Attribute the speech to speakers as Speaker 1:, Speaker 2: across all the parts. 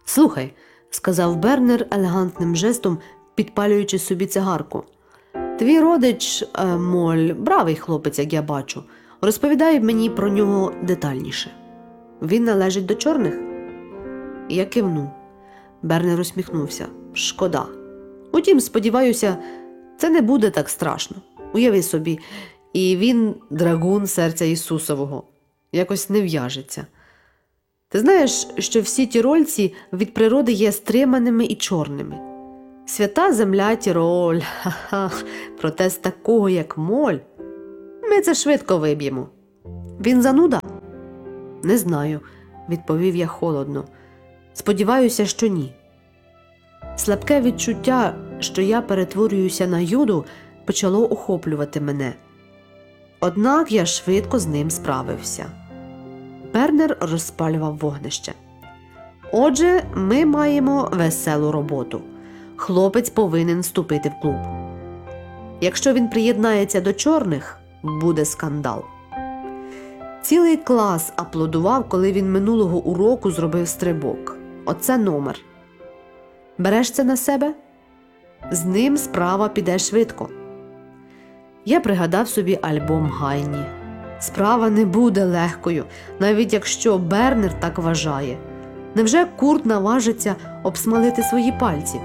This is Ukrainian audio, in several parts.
Speaker 1: «Слухай», – сказав Бернер елегантним жестом, підпалюючи собі цигарку. «Твій родич, Моль, бравий хлопець, як я бачу. Розповідай мені про нього детальніше. Він належить до чорних?» Я кивнув. Бернер усміхнувся. «Шкода. Утім, сподіваюся, це не буде так страшно. Уяви собі, і він драгун серця Ісусового. Якось не в'яжеться. Ти знаєш, що всі тірольці від природи є стриманими і чорними. Свята земля Тіроль, ха-ха, проте з такого, як Моль, ми це швидко виб'ємо. Він зануда?» «Не знаю», – відповів я холодно. «Сподіваюся, що ні». Слабке відчуття, що я перетворююся на Юду, почало охоплювати мене. Однак я швидко з ним справився. Бернер розпалював вогнище. «Отже, ми маємо веселу роботу. Хлопець повинен вступити в клуб. Якщо він приєднається до чорних, буде скандал». Цілий клас аплодував, коли він минулого уроку зробив стрибок. Оце номер. Береш це на себе? З ним справа піде швидко. Я пригадав собі альбом Гайні. Справа не буде легкою, навіть якщо Бернер так вважає. Невже Курт наважиться обсмалити свої пальці?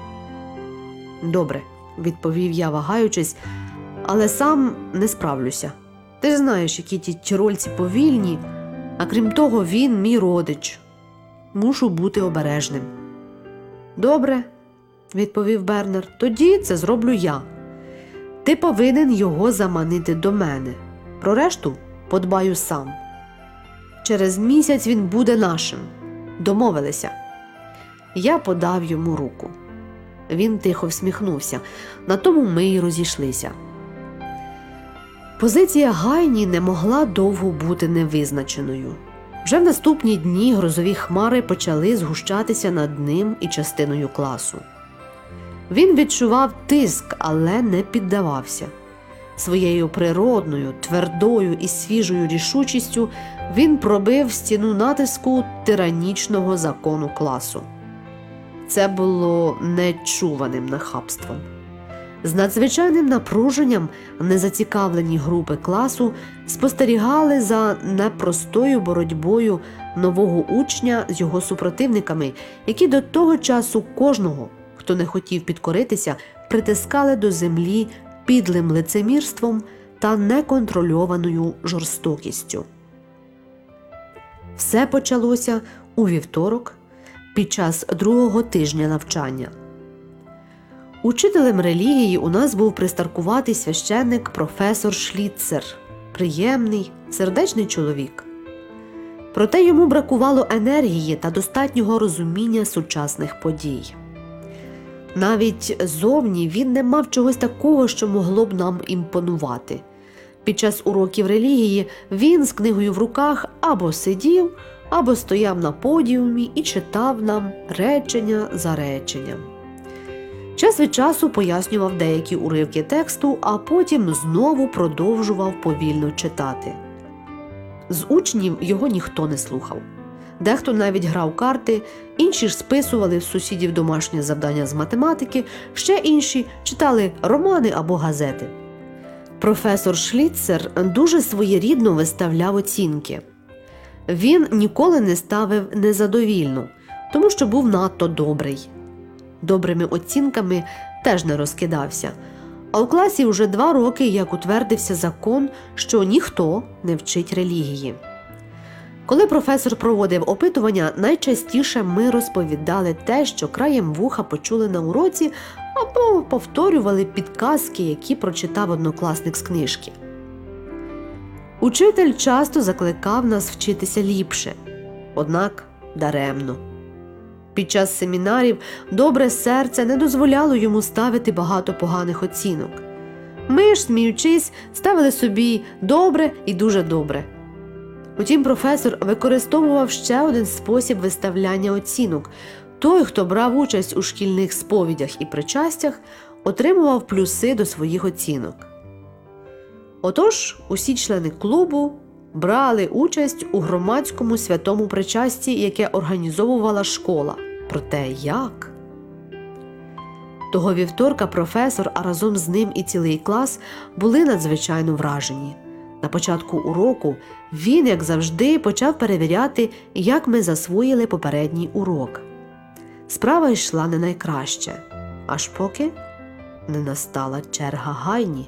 Speaker 1: «Добре», – відповів я, вагаючись, «але сам не справлюся. Ти ж знаєш, які ті тірольці повільні, а крім того, він мій родич. Мушу бути обережним». «Добре», – відповів Бернер, – «тоді це зроблю я. Ти повинен його заманити до мене. Про решту подбаю сам. Через місяць він буде нашим. Домовилися». Я подав йому руку. Він тихо всміхнувся. На тому ми й розійшлися. Позиція Гайні не могла довго бути невизначеною. Вже в наступні дні грозові хмари почали згущатися над ним і частиною класу. Він відчував тиск, але не піддавався. Своєю природною, твердою і свіжою рішучістю він пробив стіну натиску тиранічного закону класу. Це було нечуваним нахабством. З надзвичайним напруженням незацікавлені групи класу спостерігали за непростою боротьбою нового учня з його супротивниками, які до того часу кожного, хто не хотів підкоритися, притискали до землі підлим лицемірством та неконтрольованою жорстокістю. Все почалося у вівторок під час другого тижня навчання. Учителем релігії у нас був пристаркуватий священник професор Шліцер, приємний, сердечний чоловік. Проте йому бракувало енергії та достатнього розуміння сучасних подій. Навіть зовні він не мав чогось такого, що могло б нам імпонувати. Під час уроків релігії він з книгою в руках або сидів, або стояв на подіумі і читав нам речення за реченням. Час від часу пояснював деякі уривки тексту, а потім знову продовжував повільно читати. З учнів його ніхто не слухав. Дехто навіть грав карти, інші ж списували в сусідів домашнє завдання з математики, ще інші читали романи або газети. Професор Шліцер дуже своєрідно виставляв оцінки. Він ніколи не ставив незадовільно, тому що був надто добрий. Добрими оцінками теж не розкидався. А у класі вже 2 роки як утвердився закон, що ніхто не вчить релігії. Коли професор проводив опитування, найчастіше ми розповідали те, що краєм вуха почули на уроці, або повторювали підказки, які прочитав однокласник з книжки. Учитель часто закликав нас вчитися ліпше, однак даремно. Під час семінарів добре серце не дозволяло йому ставити багато поганих оцінок. Ми ж, сміючись, ставили собі добре і дуже добре. Утім, професор використовував ще один спосіб виставляння оцінок. Той, хто брав участь у шкільних сповідях і причастях, отримував плюси до своїх оцінок. Отож, усі члени клубу брали участь у громадському святому причасті, яке організовувала школа. Проте як? Того вівторка професор, а разом з ним і цілий клас були надзвичайно вражені. На початку уроку він, як завжди, почав перевіряти, як ми засвоїли попередній урок. Справа йшла не найкраще, аж поки не настала черга Гайні.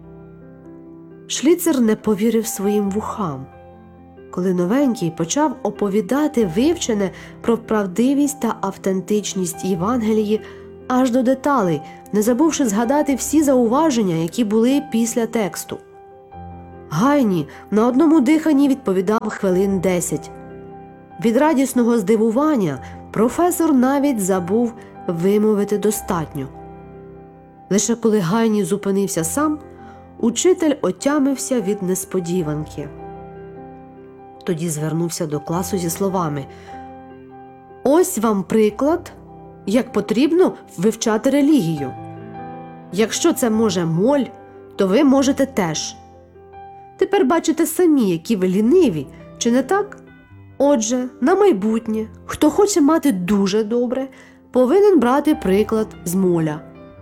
Speaker 1: Шліцер не повірив своїм вухам, коли новенький почав оповідати вивчене про правдивість та автентичність Євангелії аж до деталей, не забувши згадати всі зауваження, які були після тексту. Гайні на одному диханні відповідав хвилин 10. Від радісного здивування професор навіть забув вимовити «достатньо». Лише коли Гайні зупинився сам, учитель отямився від несподіванки. Тоді звернувся до класу зі словами: «Ось вам приклад, як потрібно вивчати релігію. Якщо це може Моль, то ви можете теж. Тепер бачите самі, які ви ліниві, чи не так? Отже, на майбутнє, хто хоче мати дуже добре, повинен брати приклад з Моля».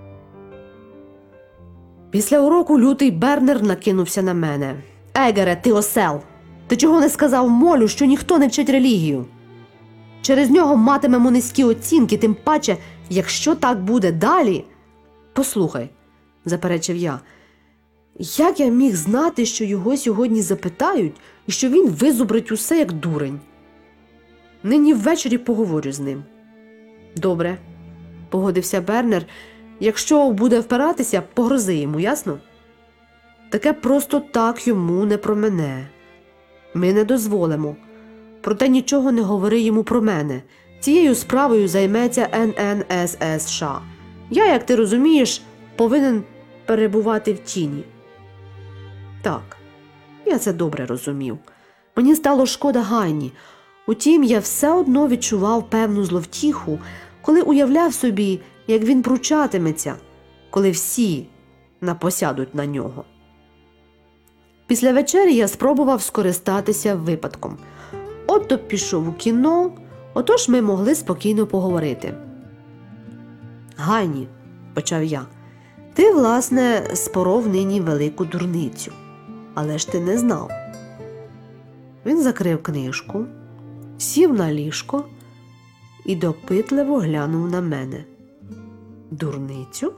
Speaker 1: Після уроку лютий Бернер накинувся на мене. «Егере, ти осел! Ти чого не сказав Молю, що ніхто не вчить релігію? Через нього матимемо низькі оцінки, тим паче, якщо так буде далі». «Послухай», – заперечив я, – «як я міг знати, що його сьогодні запитають і що він визубрить усе як дурень? Нині ввечері поговорю з ним». «Добре», – погодився Бернер, – «якщо буде впиратися, погрози йому, ясно? Таке просто так йому не промине. Ми не дозволимо. Проте нічого не говори йому про мене. Цією справою займеться ННСС США. Я, як ти розумієш, повинен перебувати в тіні». Так, я це добре розумів. Мені стало шкода Гайні. Утім, я все одно відчував певну зловтіху, коли уявляв собі, як він пручатиметься, коли всі напосядуть на нього. Після вечері я спробував скористатися випадком. Отто пішов у кіно, отож ми могли спокійно поговорити. «Гайні», – почав я, – «ти, власне, споров нині велику дурницю. Але ж ти не знав». Він закрив книжку, сів на ліжко і допитливо глянув на мене. «Дурницю?»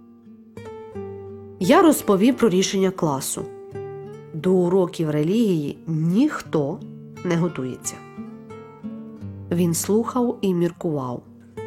Speaker 1: Я розповів про рішення класу. До уроків релігії ніхто не готується. Він слухав і міркував.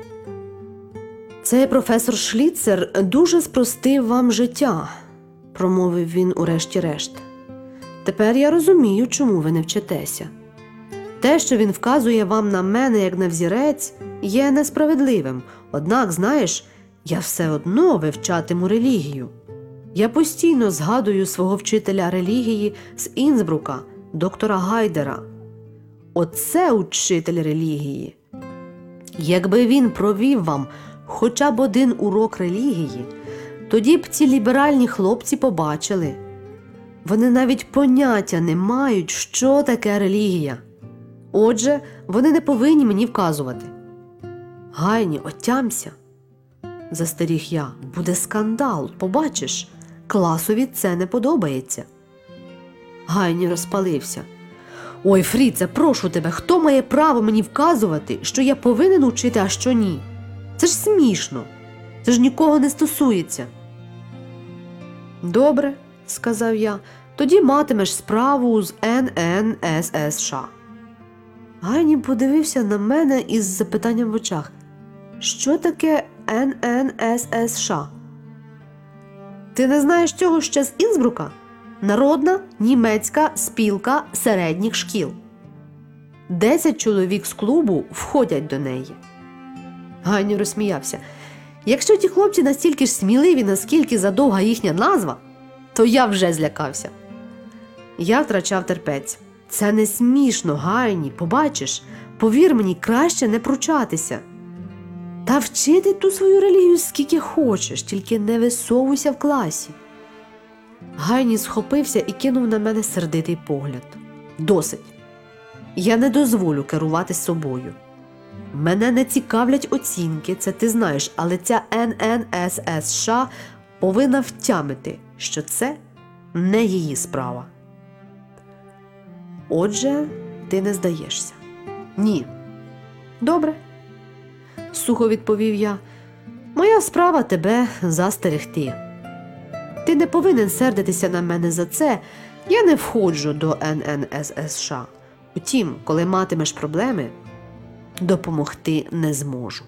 Speaker 1: «Цей професор Шліцер дуже спростив вам життя», – промовив він урешті-решт. «Тепер я розумію, чому ви не вчитеся. Те, що він вказує вам на мене як на взірець, є несправедливим. Однак, знаєш, я все одно вивчатиму релігію. Я постійно згадую свого вчителя релігії з Інсбрука, доктора Гайдера. Оце учитель релігії. Якби він провів вам хоча б один урок релігії, тоді б ці ліберальні хлопці побачили. Вони навіть поняття не мають, що таке релігія. Отже, вони не повинні мені вказувати». «Гайні, отямся», – застеріг я, – «буде скандал, побачиш, класові це не подобається». Гайні розпалився. «Ой, Фріце, прошу тебе, хто має право мені вказувати, що я повинен учити, а що ні? Це ж смішно, це ж нікого не стосується». «Добре», – сказав я, – «тоді матимеш справу з ННСС США». Гайні подивився на мене із запитанням в очах. «Що таке ННСС США?» «Ти не знаєш цього ще з Інсбрука? Народна німецька спілка середніх шкіл. 10 чоловік з клубу входять до неї». Гайні розсміявся. «Якщо ті хлопці настільки ж сміливі, наскільки задовга їхня назва, то я вже злякався». Я втрачав терпець. «Це не смішно, Гайні, побачиш. Повір мені, краще не пручатися. Та вчити ту свою релігію скільки хочеш, тільки не висовуйся в класі». Гайні схопився і кинув на мене сердитий погляд. «Досить. Я не дозволю керувати собою. Мене не цікавлять оцінки, це ти знаєш, але ця ННСС повинна втямити, що це не її справа. Отже, ти не здаєшся. Ні. Добре. Сухо відповів я. Моя справа тебе застерегти. Ти не повинен сердитися на мене за це. Я не входжу до ННСС. Утім, коли матимеш проблеми, допомогти не зможу.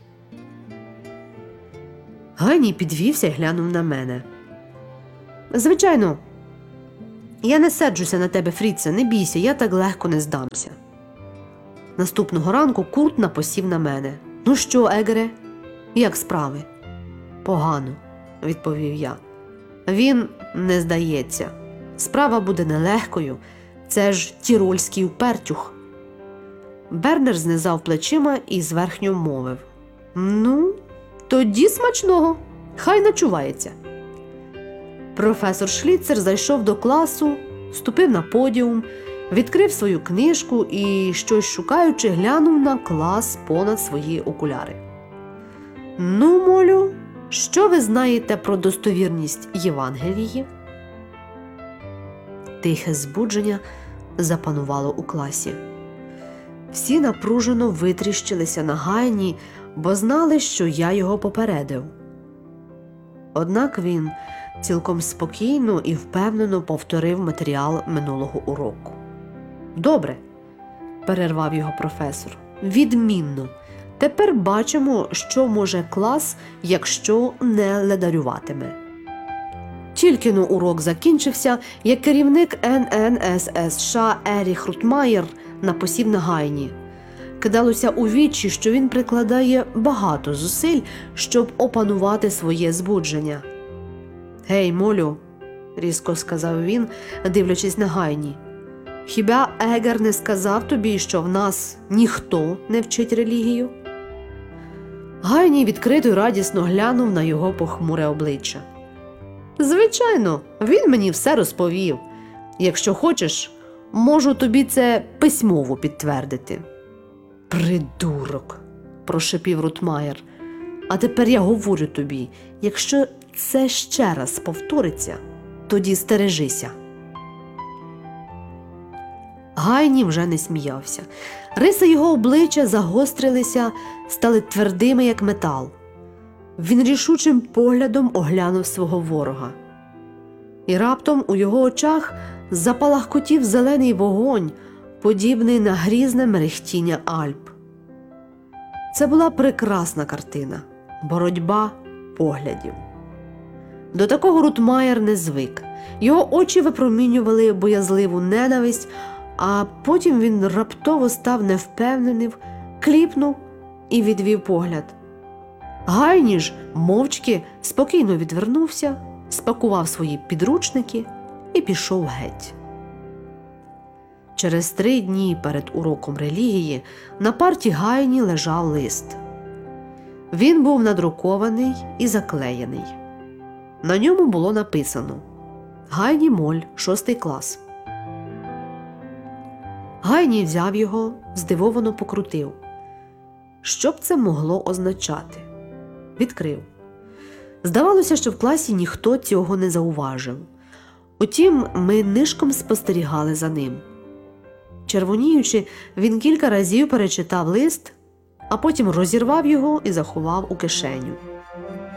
Speaker 1: Гайній підвівся і глянув на мене. Звичайно, я не серджуся на тебе, Фріце, не бійся, я так легко не здамся. Наступного ранку Курт напосів на мене. Ну що, Егере, як справи? Погано, відповів я. Він не здається. Справа буде нелегкою. Це ж тірольський упертюх. Бернер знизав плечима і зверхньо мовив. Ну, тоді смачного. Хай начувається. Професор Шліцер зайшов до класу, ступив на подіум, відкрив свою книжку і, щось шукаючи, глянув на клас понад свої окуляри. Ну, молю, що ви знаєте про достовірність Євангелії? Тихе збудження запанувало у класі. Всі напружено витріщилися на Гайні, бо знали, що я його попередив. Однак він цілком спокійно і впевнено повторив матеріал минулого уроку. «Добре», – перервав його професор, – «відмінно. Тепер бачимо, що може клас, якщо не ледарюватиме». Тільки-но урок закінчився, як керівник ННСС Еріх Рутмайєр напосів на Гайні. Кидалося у вічі, що він прикладає багато зусиль, щоб опанувати своє збудження. «Гей, Молю», – різко сказав він, дивлячись на Гайні, – «хіба Егер не сказав тобі, що в нас ніхто не вчить релігію?» Гайні відкрито й радісно глянув на його похмуре обличчя. «Звичайно, він мені все розповів. Якщо хочеш, можу тобі це письмово підтвердити». «Придурок», – прошепів Рутмайєр. «А тепер я говорю тобі, якщо це ще раз повториться, тоді стережися». Гайні вже не сміявся. Риси його обличчя загострилися, стали твердими, як метал. Він рішучим поглядом оглянув свого ворога. І раптом у його очах запалахкотів зелений вогонь, подібний на грізне мерехтіння Альп. Це була прекрасна картина – боротьба поглядів. До такого Рутмайєр не звик. Його очі випромінювали боязливу ненависть, а потім він раптово став невпевненим, кліпнув і відвів погляд. Гайні ж мовчки спокійно відвернувся, спакував свої підручники і пішов геть. Через 3 дні перед уроком релігії на парті Гайні лежав лист. Він був надрукований і заклеєний. На ньому було написано «Гайні Моль, 6 клас». Гайні взяв його, здивовано покрутив. Що б це могло означати? Відкрив. Здавалося, що в класі ніхто цього не зауважив. Утім, ми нишком спостерігали за ним. Червоніючи, він кілька разів перечитав лист, а потім розірвав його і заховав у кишеню.